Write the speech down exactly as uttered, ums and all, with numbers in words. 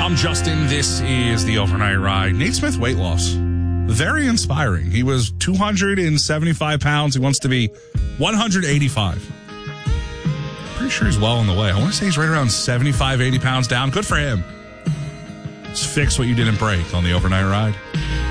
I'm Justin. This is the Overnight Ride. Nate Smith weight loss. Very inspiring. He was two hundred seventy-five pounds. He wants to be one hundred eighty-five. Pretty sure he's well on the way. I want to say he's right around seventy-five, eighty pounds down. Good for him. Let's fix what you didn't break on the Overnight Ride.